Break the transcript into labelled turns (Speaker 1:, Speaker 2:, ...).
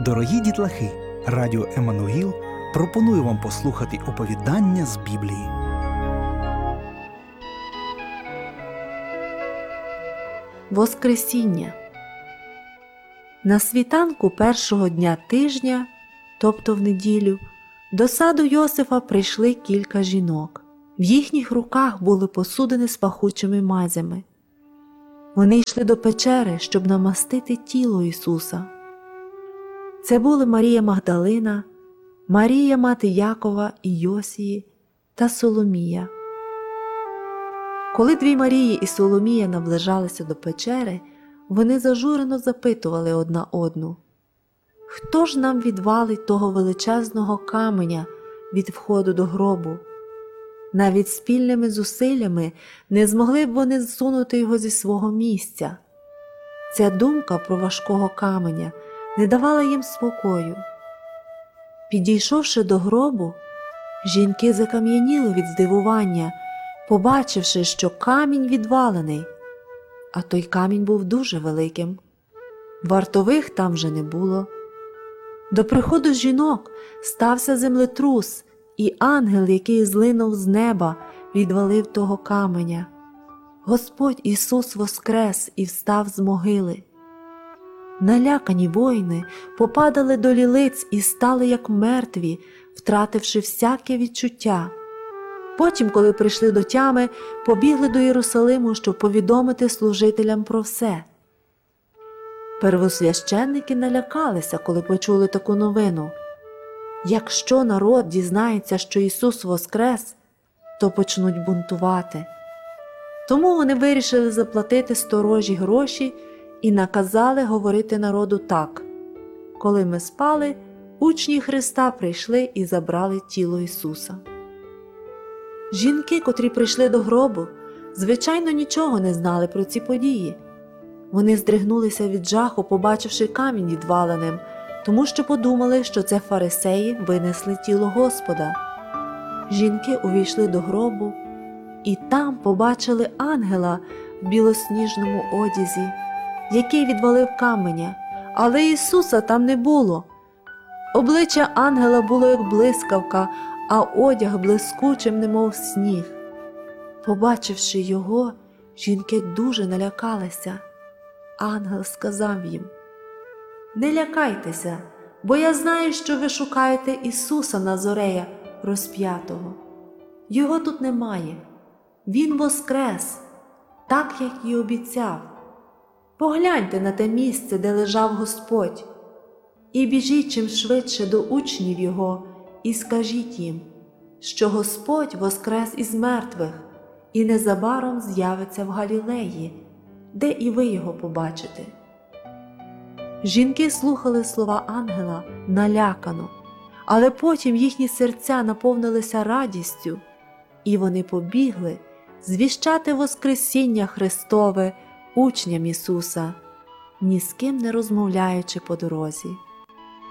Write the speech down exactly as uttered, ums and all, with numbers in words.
Speaker 1: Дорогі дітлахи, радіо Еммануїл пропонує вам послухати оповідання з Біблії.
Speaker 2: Воскресіння. На світанку першого дня тижня, тобто в неділю, до саду Йосифа прийшли кілька жінок. В їхніх руках були посудини з пахучими мазями. Вони йшли до печери, щоб намастити тіло Ісуса. Це були Марія Магдалина, Марія мати Якова і Йосії та Соломія. Коли дві Марії і Соломія наближалися до печери, вони зажурено запитували одна одну: «Хто ж нам відвалить того величезного каменя від входу до гробу?» Навіть спільними зусиллями не змогли б вони зсунути його зі свого місця. Ця думка про важкого каменя не давала їм спокою. Підійшовши до гробу, жінки закам'яніли від здивування, побачивши, що камінь відвалений, а той камінь був дуже великим. Вартових там вже не було. До приходу жінок стався землетрус, і ангел, який злинув з неба, відвалив того каменя. Господь Ісус воскрес і встав з могили. Налякані воїни попадали до лілиць і стали як мертві, втративши всяке відчуття. Потім, коли прийшли до тями, побігли до Єрусалиму, щоб повідомити служителям про все. Первосвященники налякалися, коли почули таку новину. Якщо народ дізнається, що Ісус воскрес, то почнуть бунтувати. Тому вони вирішили заплатити сторожі гроші і наказали говорити народу так: «Коли ми спали, учні Христа прийшли і забрали тіло Ісуса». Жінки, котрі прийшли до гробу, звичайно, нічого не знали про ці події. Вони здригнулися від жаху, побачивши камінь відваленим, тому що подумали, що це фарисеї винесли тіло Господа. Жінки увійшли до гробу і там побачили ангела в білосніжному одязі, який відвалив каменя, але Ісуса там не було. Обличчя ангела було як блискавка, а одяг блискучим, немов сніг. Побачивши його, жінки дуже налякалися. Ангел сказав їм: «Не лякайтеся, бо я знаю, що ви шукаєте Ісуса Назорея розп'ятого. Його тут немає. Він воскрес, так, як і обіцяв. Погляньте на те місце, де лежав Господь, і біжіть чим швидше до учнів Його і скажіть їм, що Господь воскрес із мертвих і незабаром з'явиться в Галілеї, де і ви Його побачите». Жінки слухали слова ангела налякано, але потім їхні серця наповнилися радістю, і вони побігли звіщати Воскресіння Христове учням Ісуса, ні з ким не розмовляючи по дорозі.